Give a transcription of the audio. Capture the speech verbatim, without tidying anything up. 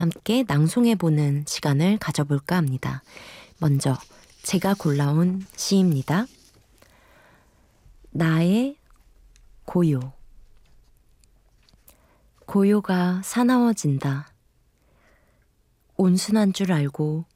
함께 낭송해보는 시간을 가져볼까 합니다. 먼저 제가 골라온 시입니다. 나의 고요. 고요가 사나워진다. 온순한 줄 알고